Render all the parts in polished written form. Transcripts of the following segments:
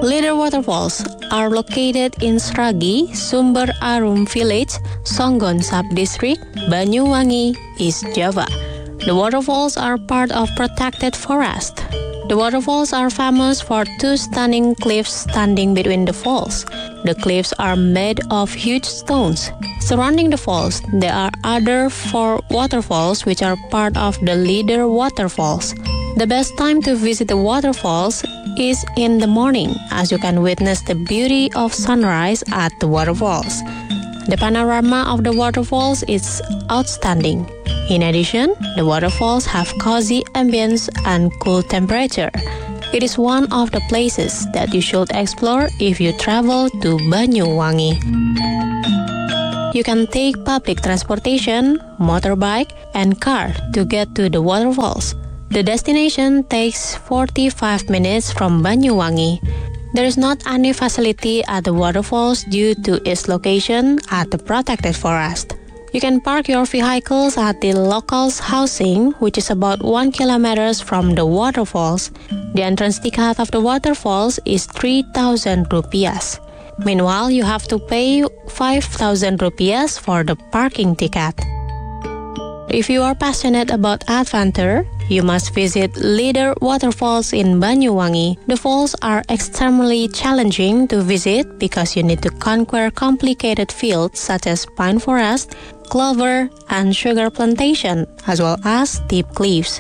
Leader waterfalls are located in Sragi, Sumber Arum Village, Songgon Sub-District, Banyuwangi, East Java. The waterfalls are part of protected forest. The waterfalls are famous for two stunning cliffs standing between the falls. The cliffs are made of huge stones. Surrounding the falls, there are other 4 waterfalls which are part of the Leader waterfalls. The best time to visit the waterfalls is in the morning, as you can witness the beauty of sunrise at the waterfalls. The panorama of the waterfalls is outstanding. In addition, the waterfalls have cozy ambience and cool temperature. It is one of the places that you should explore if you travel to Banyuwangi. You can take public transportation, motorbike, and car to get to the waterfalls. The destination takes 45 minutes from Banyuwangi. There is not any facility at the waterfalls due to its location at the protected forest. You can park your vehicles at the locals' housing, which is about 1 kilometer from the waterfalls. The entrance ticket of the waterfalls is 3,000 rupiahs. Meanwhile, you have to pay 5,000 rupiahs for the parking ticket. If you are passionate about adventure, you must visit Leader Waterfalls in Banyuwangi. The falls are extremely challenging to visit because you need to conquer complicated fields such as pine forest, clover, and sugar plantation, as well as steep cliffs.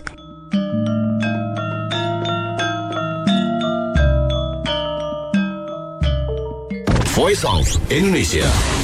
Voice of Indonesia.